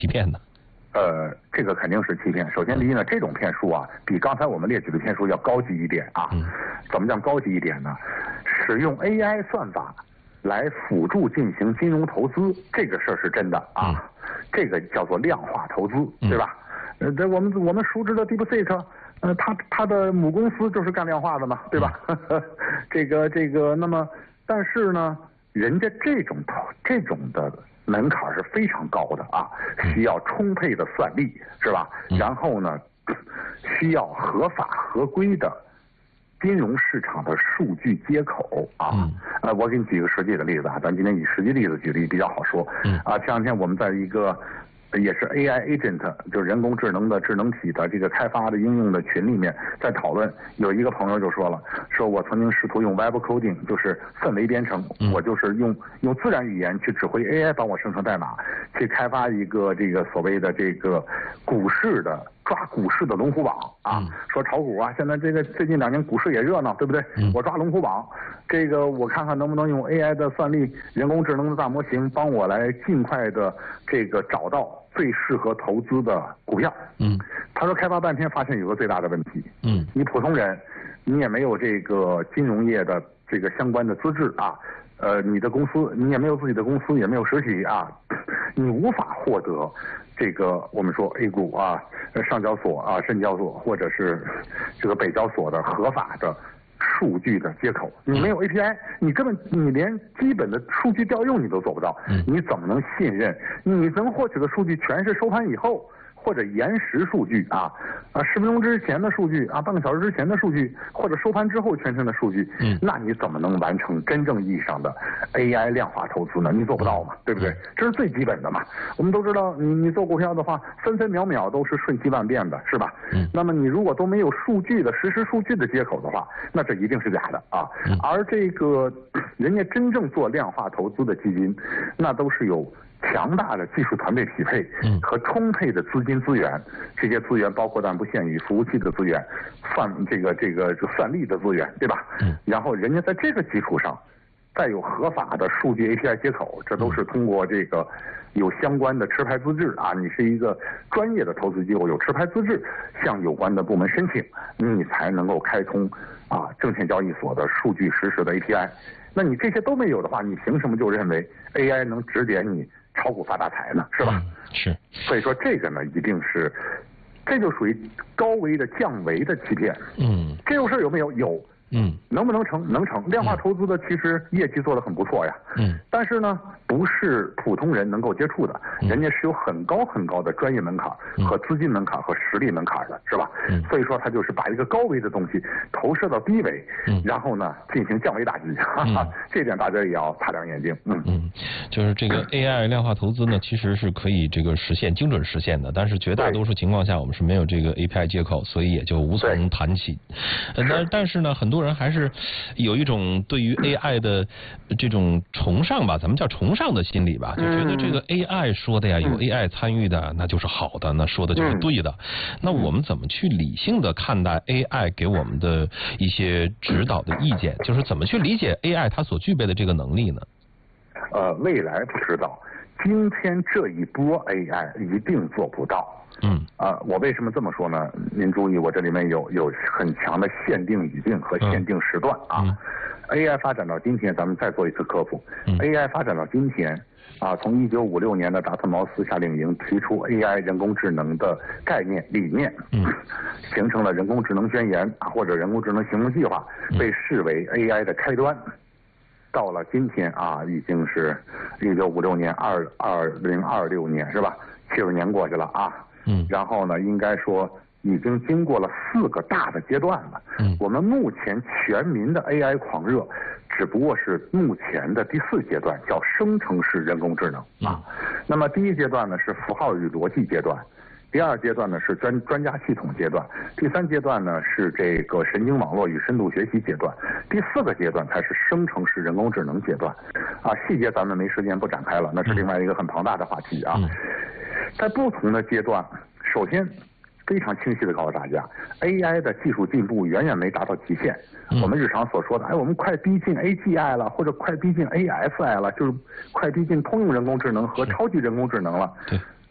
欺骗呢？ 这个肯定是欺骗。首先，第一呢，这种骗术啊，比刚才我们列举的骗术要高级一点啊。怎么讲高级一点呢？使用 AI 算法来辅助进行金融投资，这个事儿是真的啊。这个叫做量化投资，对吧？这我们熟知的 DeepSeek，它的母公司就是干量化的嘛，对吧？这个，那么但是呢，人家这种的门槛是非常高的啊，需要充沛的算力，是吧？然后呢，需要合法合规的金融市场的数据接口啊。我给你举个实际的例子啊，咱今天以实际例子举例比较好说。前两天我们在一个也是 AI agent， 就是人工智能的智能体的这个开发的应用的群里面在讨论，有一个朋友就说了，说我曾经试图用 web coding， 就是氛围编程，我就是用自然语言去指挥 AI 帮我生成代码，去开发一个这个所谓的这个抓股市的龙虎榜啊，说炒股啊，现在这个最近2年股市也热闹，对不对？我抓龙虎榜，这个我看看能不能用 AI 的算力、人工智能的大模型帮我来尽快的这个找到最适合投资的股票。他说开发半天发现有个最大的问题，你普通人，你也没有这个金融业的这个相关的资质啊，你的公司你也没有自己的公司，也没有实习啊，你无法获得这个我们说 A 股啊、上交所啊、深交所或者是这个北交所的合法的数据的接口，你没有 API， 你连基本的数据调用你都做不到，你怎么能信任你能获取的数据全是收盘以后或者延时数据啊10分钟之前的数据啊，半个小时之前的数据，或者收盘之后全程的数据，那你怎么能完成真正意义上的 AI 量化投资呢？你做不到嘛，对不对？这是最基本的嘛。我们都知道，你做股票的话，分分秒秒都是瞬息万变的，是吧？那么你如果都没有数据的实时数据的接口的话，那这一定是假的啊。而这个人家真正做量化投资的基金，那都是有强大的技术团队匹配和充沛的资金资源，这些资源包括但不限于服务器的资源、这个算力的资源，对吧？然后人家在这个基础上，再有合法的数据 API 接口，这都是通过这个有相关的持牌资质啊，你是一个专业的投资机构，有持牌资质，向有关的部门申请，你才能够开通证券交易所的数据实时的 API。那你这些都没有的话，你凭什么就认为 AI 能指点你炒股发大财呢？是吧？ 是。 所以说这个呢，一定是，这就属于高维的降维的欺骗。这种事有没有？有。能不能成？能成。量化投资的其实业绩做得很不错呀。但是呢，不是普通人能够接触的，人家是有很高很高的专业门槛和资金门槛和实力门槛的，是吧？所以说他就是把一个高维的东西投射到低维，然后呢进行降维打击。这点大家也要擦亮眼睛。 就是这个 AI 量化投资呢，其实是可以这个精准实现的，但是绝大多数情况下我们是没有这个 API 接口，所以也就无从谈起。但是呢，很多人还是有一种对于 AI 的这种崇尚吧，咱们叫崇尚的心理吧，就觉得这个 AI 说的呀，有 AI 参与的，那就是好的，那说的就是对的。那我们怎么去理性的看待 AI 给我们的一些指导的意见？就是怎么去理解 AI 它所具备的这个能力呢？ 未来不知道，今天这一波 AI 一定做不到。我为什么这么说呢？您注意，我这里面有很强的限定语境和限定时段啊。AI 发展到今天，咱们再做一次科普。AI 发展到今天从1956年的达特茅斯夏令营提出 AI 人工智能的概念理念，形成了人工智能宣言或者人工智能行动计划，被视为 AI 的开端。到了今天已经是1956年2026年，是吧？70年过去了然后呢，应该说已经经过了4个大的阶段了。我们目前全民的 AI 狂热，只不过是目前的第4阶段，叫生成式人工智能那么第1阶段呢是符号与逻辑阶段，第2阶段呢是专家系统阶段，第3阶段呢是这个神经网络与深度学习阶段，第4个阶段才是生成式人工智能阶段细节咱们没时间不展开了，那是另外一个很庞大的话题在不同的阶段，首先非常清晰的告诉大家 ，AI 的技术进步远远没达到极限。我们日常所说的，我们快逼近 AGI 了，或者快逼近 ASI 了，就是快逼近通用人工智能和超级人工智能了。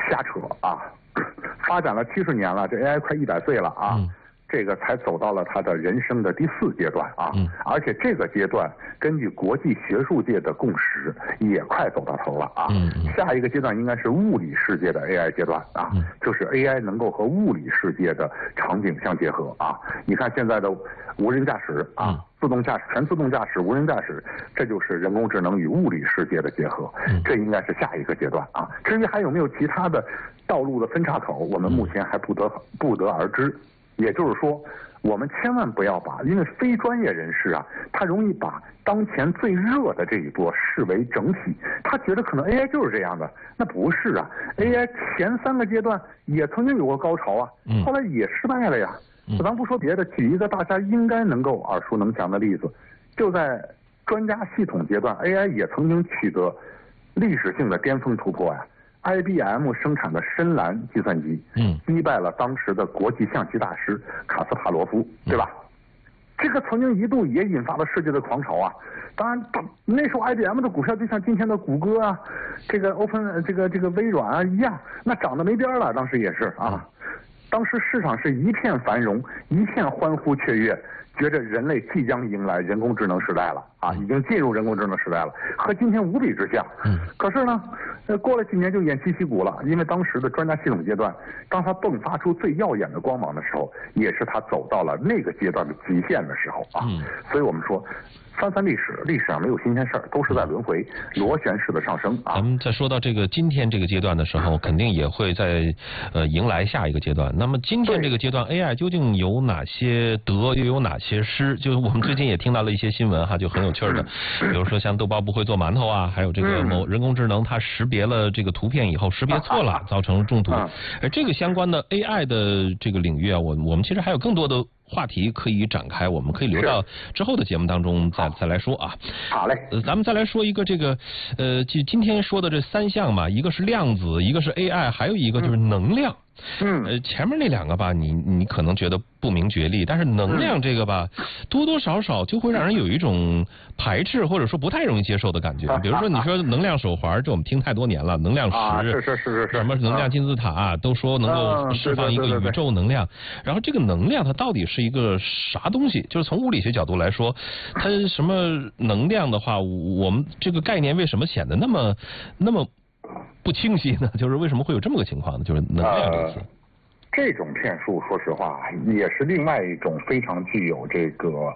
瞎扯啊！发展了70年了，这 AI 快100岁了啊！这个才走到了他的人生的第4阶段啊！而且这个阶段根据国际学术界的共识，也快走到头了啊！下一个阶段应该是物理世界的 AI 阶段啊，就是 AI 能够和物理世界的场景相结合啊！你看现在的无人驾驶啊，自动驾驶、全自动驾驶、无人驾驶，这就是人工智能与物理世界的结合，这应该是下一个阶段啊！至于还有没有其他的道路的分岔口，我们目前还不得而知。也就是说，我们千万不要把，因为非专业人士啊，他容易把当前最热的这一波视为整体，他觉得可能 AI 就是这样的，那不是啊 ，AI 前3个阶段也曾经有过高潮啊，后来也失败了呀。咱不说别的，举一个大家应该能够耳熟能详的例子，就在专家系统阶段 ，AI 也曾经取得历史性的巅峰突破呀。IBM 生产的深蓝计算机，击败了当时的国际象棋大师卡斯帕罗夫，对吧？这个曾经一度也引发了世界的狂潮啊！当然，那时候 IBM 的股票就像今天的谷歌啊，这个微软啊一样，那涨得没边了。当时也是啊，当时市场是一片繁荣，一片欢呼雀跃。觉着人类即将迎来人工智能时代了啊，已经进入人工智能时代了，和今天无比之像。可是呢，过了几年就偃旗息鼓了，因为当时的专家系统阶段，当它迸发出最耀眼的光芒的时候，也是它走到了那个阶段的极限的时候啊。所以我们说，翻历史，历史上没有新鲜事儿，都是在轮回，螺旋式的上升啊。 咱们在说到这个今天这个阶段的时候，肯定也会在迎来下一个阶段。那么今天这个阶段 AI 究竟有哪些得，又有哪些失？就是我们最近也听到了一些新闻哈，就很有趣的，比如说像豆包不会做馒头啊，还有这个某人工智能它识别了这个图片以后识别错了，造成中毒。这个相关的 AI 的这个领域啊，我们其实还有更多的话题可以展开，我们可以留到之后的节目当中再来说啊。 好嘞， 咱们再来说一个这个就今天说的这3项嘛，一个是量子，一个是 AI， 还有一个就是能量。前面那2个吧，你可能觉得不明觉厉，但是能量这个吧，多多少少就会让人有一种排斥或者说不太容易接受的感觉。比如说你说能量手环，这我们听太多年了，能量石， 是什么能量金字塔，都说能够释放一个宇宙能量。然后这个能量它到底是一个啥东西？就是从物理学角度来说，它什么能量的话，我们这个概念为什么显得那么不清晰呢？就是为什么会有这么个情况呢？就是能量这个词。 这种骗术，说实话，也是另外一种非常具有这个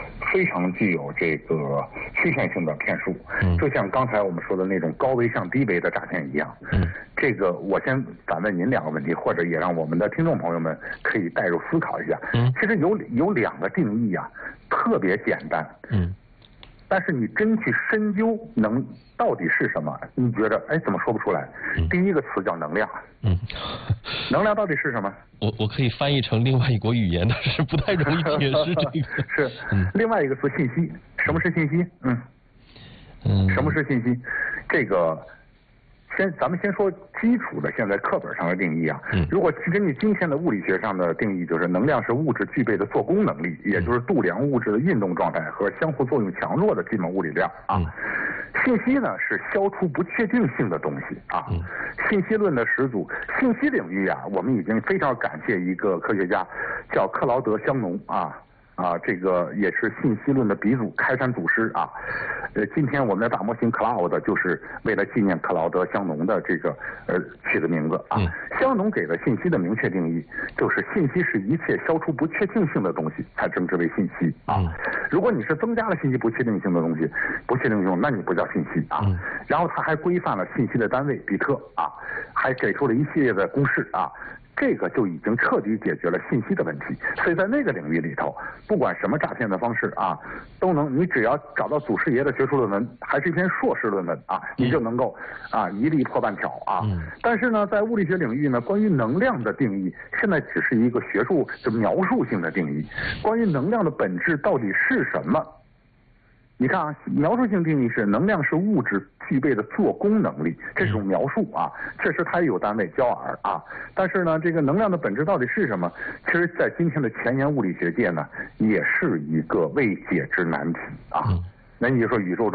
欺骗性的骗术。就像刚才我们说的那种高危向低危的诈骗一样。这个我先反问您2个问题，或者也让我们的听众朋友们可以带入思考一下。其实有2个定义啊，特别简单。但是你真去深究到底是什么，你觉得怎么说不出来？第一个词叫能量。能量到底是什么？ 我可以翻译成另外一国语言，但是不太容易解释这个。 是，另外一个词信息。什么是信息？什么是信息？这个咱们先说基础的，现在课本上的定义啊。如果根据今天的物理学上的定义，就是能量是物质具备的做功能力，也就是度量物质的运动状态和相互作用强弱的基本物理量啊。信息呢是消除不确定性的东西啊。信息论的始祖，信息领域啊，我们已经非常感谢一个科学家叫克劳德·香农啊。这个也是信息论的鼻祖、开山祖师啊。今天我们的大模型 Cloud 就是为了纪念克劳德·香农的这个取的名字啊。香农给了信息的明确定义，就是信息是一切消除不确定性的东西才称之为信息啊。如果你是增加了信息不确定性的东西，那你不叫信息啊。然后他还规范了信息的单位比特啊，还给出了一系列的公式啊。这个就已经彻底解决了信息的问题，所以在那个领域里头，不管什么诈骗的方式啊，都能，你只要找到祖师爷的学术论文，还是一篇硕士论文啊，你就能够一例破半条啊。但是呢，在物理学领域呢，关于能量的定义，现在只是一个学术就描述性的定义，关于能量的本质到底是什么？你看啊，描述性定义是能量是物质具备的做功能力，这种描述啊，确实它也有单位焦耳啊。但是呢，这个能量的本质到底是什么？其实，在今天的前沿物理学界呢，也是一个未解之难题啊。那你就说宇宙中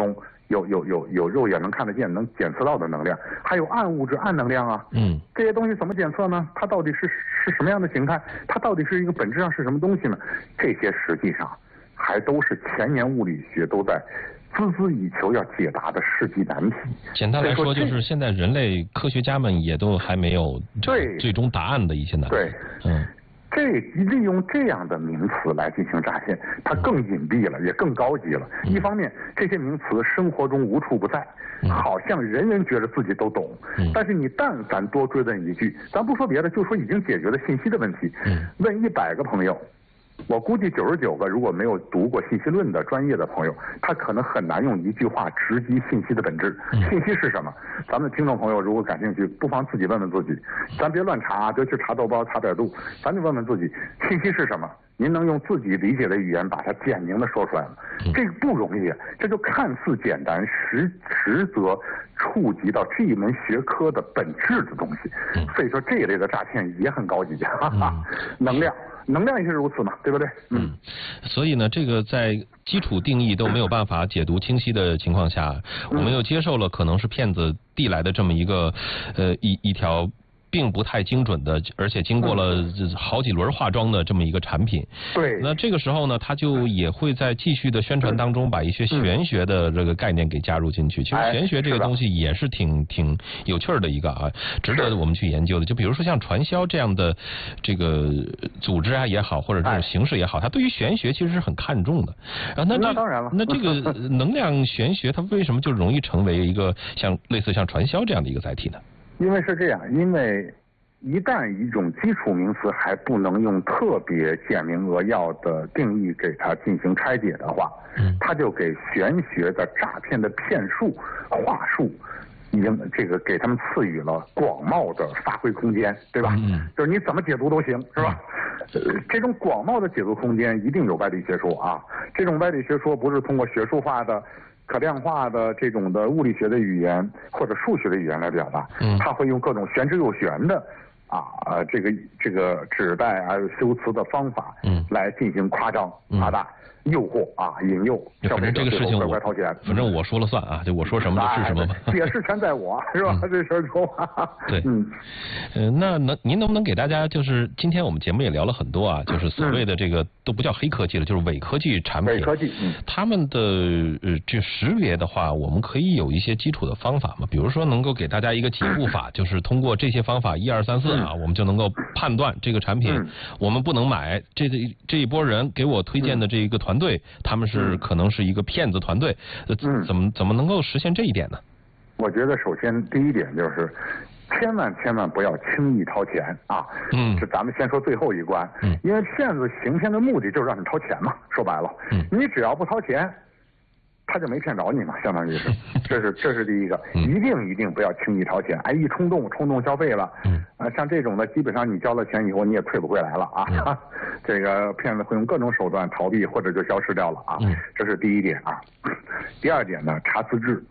有肉眼能看得见、能检测到的能量，还有暗物质、暗能量啊。这些东西怎么检测呢？它到底是什么样的形态？它到底是一个本质上是什么东西呢？这些实际上还都是前沿物理学都在孜孜以求要解答的世纪难题。 简单来说，就是现在人类科学家们也都还没有最终答案的一些难题。 对，利用这样的名词来进行乍现，它更隐蔽了，也更高级了。一方面，这些名词生活中无处不在，好像人人觉得自己都懂。但是你但凡多追问一句，咱不说别的，就说已经解决了信息的问题，问100个朋友，我估计99个如果没有读过信息论的专业的朋友，他可能很难用一句话直击信息的本质。信息是什么？咱们听众朋友如果感兴趣，不妨自己问问自己，咱别乱查，别去查豆包、查百度，咱就问问自己，信息是什么？您能用自己理解的语言把它简明的说出来吗？这个不容易，这就看似简单，实则触及到这一门学科的本质的东西。所以说这一类的诈骗也很高级，能量也是如此嘛，对不对？ 所以呢，这个在基础定义都没有办法解读清晰的情况下，我们又接受了可能是骗子递来的这么一个一条并不太精准的，而且经过了好几轮化妆的这么一个产品。 对。 那这个时候呢，他就也会在继续的宣传当中把一些玄学的这个概念给加入进去。其实玄学这个东西也是挺有趣的一个啊，值得我们去研究的。就比如说像传销这样的这个组织啊也好，或者这种形式也好，它对于玄学其实是很看重的。 那当然了。 那这个能量玄学它为什么就容易成为一个类似像传销这样的一个载体呢？因为是这样，因为一旦一种基础名词还不能用特别简明扼要的定义给它进行拆解的话，它就给玄学的诈骗的骗术、话术，已经给他们赐予了广袤的发挥空间，对吧？就是你怎么解读都行，是吧？这种广袤的解读空间一定有外力学说啊，这种外力学说不是通过学术化的可量化的这种的物理学的语言或者数学的语言来表达，他会用各种玄之又玄的这个指代还有修辞的方法，来进行夸张、夸大、诱惑引诱消费者最后乖乖掏钱。 反正我说了算啊，就我说什么就是什么嘛。 解释权在我，是吧？这事儿说话。 对，那您能不能给大家，就是今天我们节目也聊了很多啊，就是所谓的这个都不叫黑科技了，就是伪科技产品。 伪科技， 他们的这识别的话，我们可以有一些基础的方法嘛？比如说能够给大家一个几步法，就是通过这些方法1、2、3、4我们就能够判断这个产品我们不能买。这一波人给我推荐的这一个团队，他们是可能是一个骗子团队，怎么能够实现这一点呢？ 我觉得首先第一点就是千万不要轻易掏钱啊！这咱们先说最后一关，因为骗子行骗的目的就是让你掏钱嘛，说白了，你只要不掏钱，他就没骗着你嘛，相当于是，这是第一个，一定不要轻易掏钱，一冲动消费了，像这种的基本上你交了钱以后你也退不回来了啊，这个骗子会用各种手段逃避或者就消失掉了啊，这是第一点啊。第二点呢，查资质，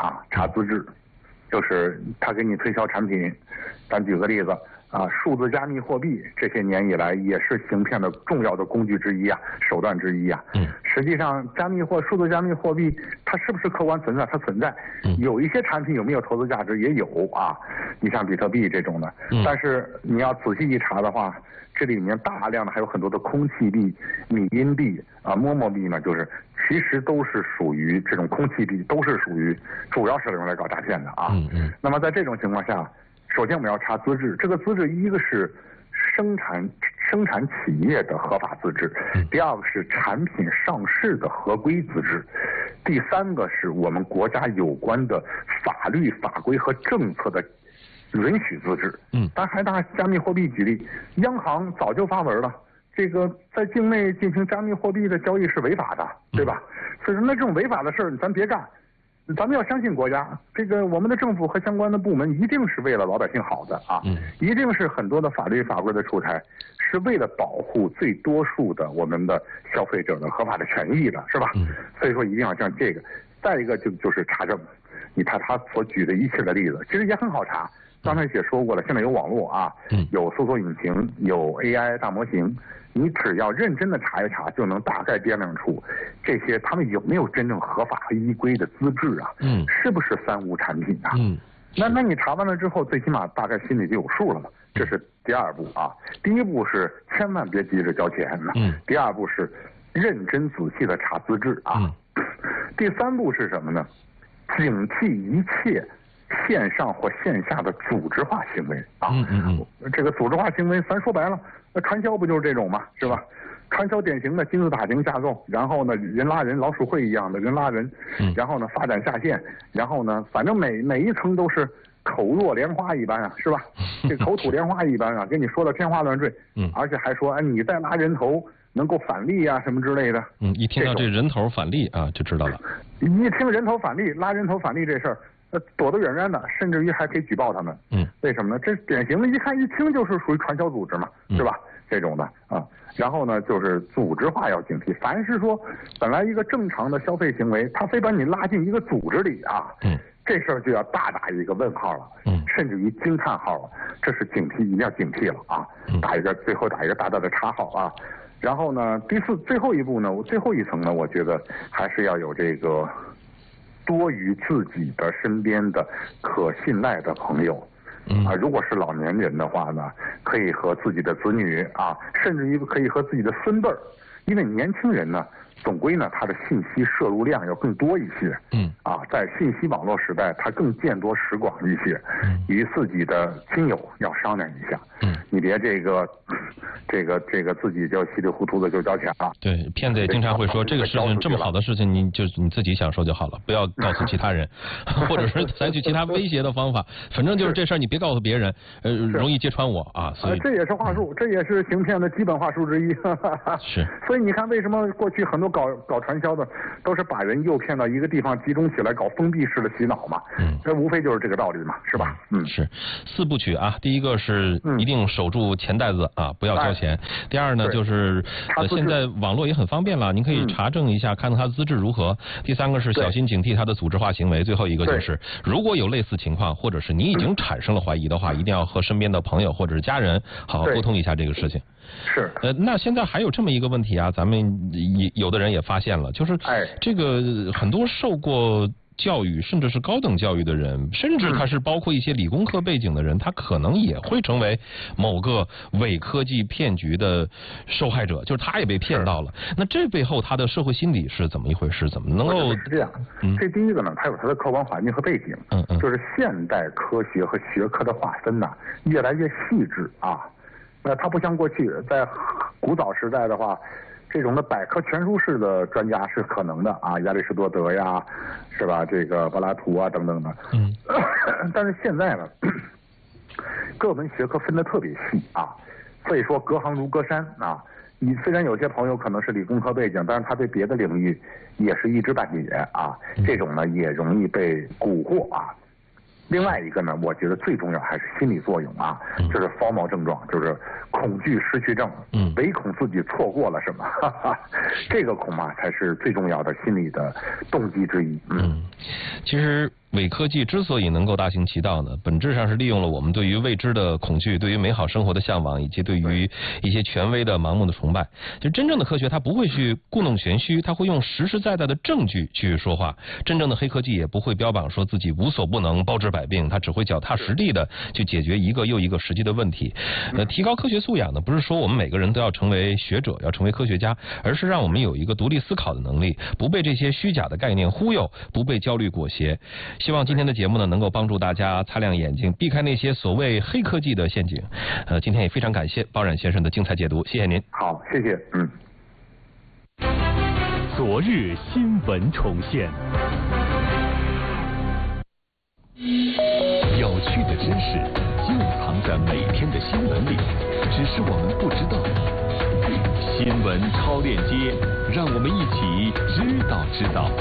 就是他给你推销产品，咱举个例子数字加密货币这些年以来也是行骗的重要的工具之一手段之一实际上数字加密货币它是不是客观存在？它存在，有一些产品有没有投资价值也有你像比特币这种的，但是你要仔细一查的话，这里面大量的还有很多的空气币、米因币陌陌币呢，就是其实都是属于这种空气币，都是属于主要是用来搞诈骗的那么在这种情况下，首先我们要查资质，这个资质一个是生产企业的合法资质，第二个是产品上市的合规资质，第三个是我们国家有关的法律法规和政策的允许资质。当然还拿加密货币举例，央行早就发文了，这个在境内进行加密货币的交易是违法的，对吧？所以说那这种违法的事儿咱别干。咱们要相信国家，这个我们的政府和相关的部门一定是为了老百姓好的一定是很多的法律法规的出台是为了保护最多数的我们的消费者的合法的权益的，是吧？所以说一定要像这个。再一个就是查证，你看他所举的一切的例子，其实也很好查。 刚才也说过了，现在有网络啊，有搜索引擎，有 AI 大模型，你只要认真的查一查，就能大概掂量出这些他们有没有真正合法和依规的资质啊，是不是三无产品啊？那你查完了之后，最起码大概心里就有数了嘛。这是第二步啊。第一步是千万别急着交钱呢。第二步是认真仔细的查资质啊。第三步是什么呢？警惕一切线上或线下的组织化行为啊。这个组织化行为，咱说白了，那传销不就是这种嘛，是吧？传销典型的金字塔型架构，然后呢人拉人，老鼠会一样的人拉人，然后呢发展下线，然后呢反正每一层都是口若莲花一般啊，是吧？这口吐莲花一般啊，跟你说的天花乱坠，而且还说你再拉人头能够返利啊什么之类的。 一听到这人头返利啊就知道了。 一听人头返利，拉人头返利这事儿，躲得远远的，甚至于还可以举报他们。为什么呢？这典型的，一看一听就是属于传销组织嘛，是吧？这种的啊。然后呢，就是组织化要警惕。凡是说本来一个正常的消费行为，他非把你拉进一个组织里啊，这事儿就要大打一个问号了，甚至于惊叹号了。这是警惕，一定要警惕了啊！最后打一个大大的叉号啊。然后呢，最后一步呢，最后一层呢，我觉得还是要有这个多于自己的身边的可信赖的朋友。如果是老年人的话呢，可以和自己的子女啊，甚至于可以和自己的孙辈儿，因为年轻人呢，总归呢他的信息摄入量要更多一些，在信息网络时代，他更见多识广一些，与自己的亲友要商量一下，你别这个自己就稀里糊涂的就交钱了。 对，骗子也经常会说，这个事情这么好的事情，你自己享受就好了，不要告诉其他人，或者是采取其他威胁的方法，反正就是这事儿你别告诉别人，容易揭穿我啊。所以这也是话术，这也是行骗的基本话术之一。 是。 所以你看，为什么过去很多搞传销的都是把人诱骗到一个地方集中起来搞封闭式的洗脑嘛？这无非就是这个道理嘛，是吧？ 是4部曲啊，第一个是一定守住钱袋子啊，不要交钱。第二呢，就是现在网络也很方便了，您可以查证一下，看看他资质如何。第三个是小心警惕他的组织化行为。最后一个就是，如果有类似情况，或者是你已经产生了怀疑的话，一定要和身边的朋友或者是家人好好沟通一下这个事情。 是。 那现在还有这么一个问题啊，咱们有的人也发现了，就是这个很多受过教育甚至是高等教育的人，甚至他是包括一些理工科背景的人，他可能也会成为某个伪科技骗局的受害者，就是他也被骗到了。那这背后他的社会心理是怎么一回事？怎么能够？ 是这样，这第一个呢，它有它的客观环境和背景，就是现代科学和学科的划分呢越来越细致啊。它不像过去在古早时代的话，这种的百科全书式的专家是可能的啊，亚里士多德呀，是吧？这个柏拉图啊等等的。但是现在呢，各门学科分得特别细啊，所以说隔行如隔山啊。你虽然有些朋友可能是理工科背景，但是他对别的领域也是一知半解啊，这种呢也容易被蛊惑啊。另外一个呢，我觉得最重要还是心理作用啊，就是 FOMO 症状，就是恐惧失去症，唯恐自己错过了什么，这个恐怕才是最重要的心理的动机之一。 其实伪科技之所以能够大行其道呢，本质上是利用了我们对于未知的恐惧，对于美好生活的向往，以及对于一些权威的盲目的崇拜。就真正的科学，它不会去故弄玄虚，它会用实实在在的证据去说话。真正的黑科技也不会标榜说自己无所不能、包治百病，它只会脚踏实地的去解决一个又一个实际的问题。提高科学素养呢，不是说我们每个人都要成为学者，要成为科学家，而是让我们有一个独立思考的能力，不被这些虚假的概念忽悠，不被焦虑裹挟。希望今天的节目呢，能够帮助大家擦亮眼睛，避开那些所谓黑科技的陷阱。今天也非常感谢包冉先生的精彩解读，谢谢您。 好，谢谢。 昨日新闻重现，有趣的知识就藏在每天的新闻里，只是我们不知道。新闻超链接，让我们一起知道。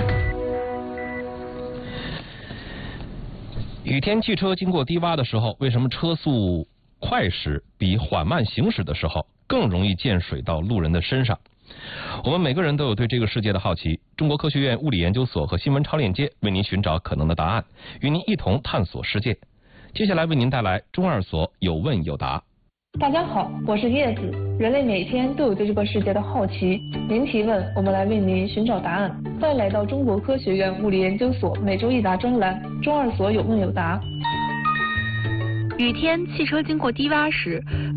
雨天汽车经过低洼的时候，为什么车速快时比缓慢行驶的时候更容易溅水到路人的身上？我们每个人都有对这个世界的好奇。中国科学院物理研究所和新闻超链接为您寻找可能的答案，与您一同探索世界。 接下来为您带来中二所有问有答。 大家好，我是叶子。人类每天都有对这个世界的好奇，您提问，我们来为您寻找答案。欢迎来到中国科学院物理研究所每周一答专栏，中二所有问有答。 雨天，汽车经过低洼时，